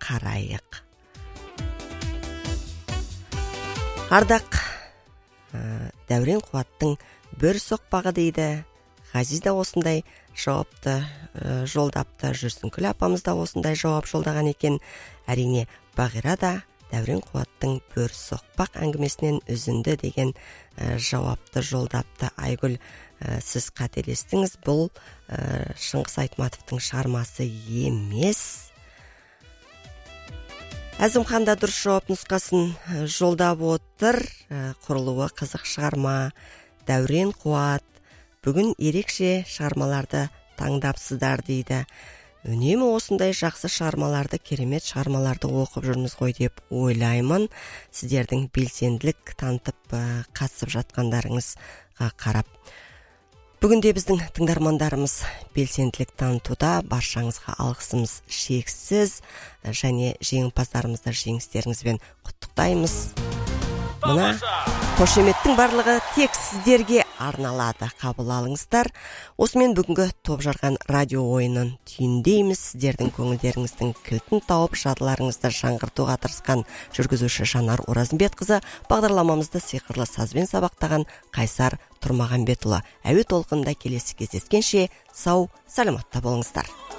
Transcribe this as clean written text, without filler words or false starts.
қарайық. Ардақ, Дәурен Қуаттың бір соқпағы дейді. Ғазиз да осындай жауапты жолдапты. Жүрсінкүл апамыз да осындай жауап жолдаған екен. Әрине, Бағира да Дәурен Қуаттың бір соқпақ әңгімесінен үзінді деген жауапты жолдапты. Айгүл, сіз қателестіңіз, бұл Шыңғыс Айтматовтың шығармасы емес. Әзімхан да дұрыс жауап нұсқасын жолдап отыр. Құрылуы қызық шығарма. Дәурен Қуат, бүгін ерекше шығармаларды таңдапсыздар дейді. Үнемі осындай жақсы шығармаларды, керемет шығармаларды оқып жүрміз ғой деп ойлаймын. Сіздердің белсенділік танытып қатысып жатқандарыңызға қарап. Бүгінде біздің тыңдармандарымыз белсенділік танытуда. Баршаңызға алғысымыз шексіз, және жеңімпаздарымызды жеңістеріңізбен құттықтаймыз. Мына қошеметтің барлығы тек сіздерге арналады. Қабыл алыңыздар. Осымен бүгінгі топ жарған радио ойынын түйіндейміз. Сіздердің көңілдеріңіздің кілтін тауып, жадыларыңызды жаңғыртуға тырысқан жүргізуші Жанар Оразымбетқызы, бағдарламамызды сиқырлы сазбен сабақтаған Қайсар Тұрмағанбетұлы. Әуе толқынында келесі кездескенше сау, саламатта болыңыздар.